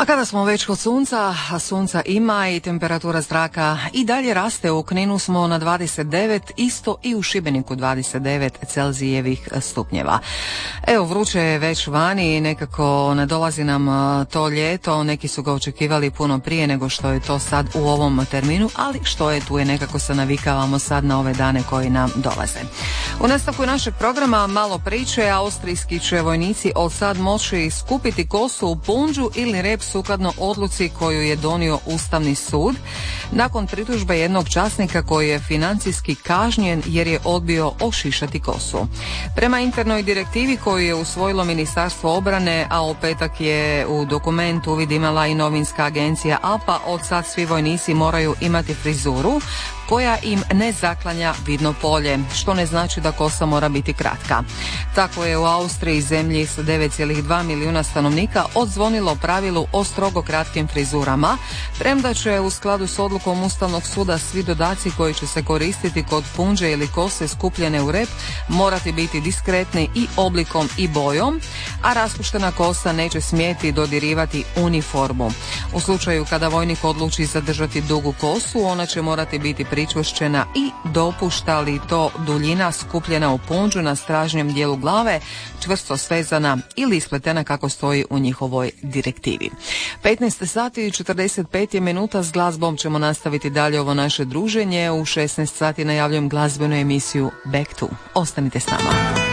kada smo već kod sunca, a sunca ima i temperatura zraka i dalje raste, u Kninu smo na 29, isto i u Šibeniku 29 Celzijevih stupnjeva. Evo, vruće je već vani i nekako nadolazi nam to ljeto, neki su ga očekivali puno prije nego što je to sad u ovom terminu, ali što je tu je, nekako se navikavamo sad na ove dane koji nam dolaze. U nastavku našeg programa malo priče. Austrijski će vojnici od sad moći skupiti kosu u punđu ili rep sukladno odluci koju je donio Ustavni sud nakon pritužbe jednog časnika koji je financijski kažnjen jer je odbio ošišati kosu. Prema internoj direktivi koju je usvojilo Ministarstvo obrane, a u petak je u dokumentu uvid imala i novinska agencija APA, od sad svi vojnici moraju imati frizuru koja im ne zaklanja vidno polje, što ne znači da kosa mora biti kratka. Tako je u Austriji, zemlji sa 9,2 milijuna stanovnika, odzvonilo pravilu o strogo kratkim frizurama, premda će u skladu s odlukom Ustavnog suda svi dodaci koji će se koristiti kod punđe ili kose skupljene u rep morati biti diskretni i oblikom i bojom, a raspuštena kosa neće smjeti dodirivati uniformu. U slučaju kada vojnik odluči zadržati dugu kosu, ona će morati biti pričvršćena i dopušta li to duljina skupljena u punđu na stražnjem dijelu glave, čvrsto svezana ili ispletena kako stoji u njihovoj direktivi. 15 sati i 45 je minuta, s glazbom ćemo nastaviti dalje ovo naše druženje. U 16 sati najavljujem glazbenu emisiju Back to. Ostanite s nama.